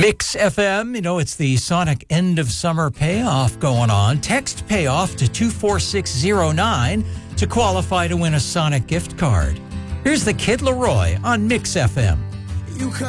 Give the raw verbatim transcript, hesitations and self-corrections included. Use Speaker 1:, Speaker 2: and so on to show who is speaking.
Speaker 1: Mix F M, you know, it's the Sonic end of summer payoff going on. Text payoff to two four six zero nine to qualify to win a Sonic gift card. Here's the Kid Laroi on Mix F M.
Speaker 2: You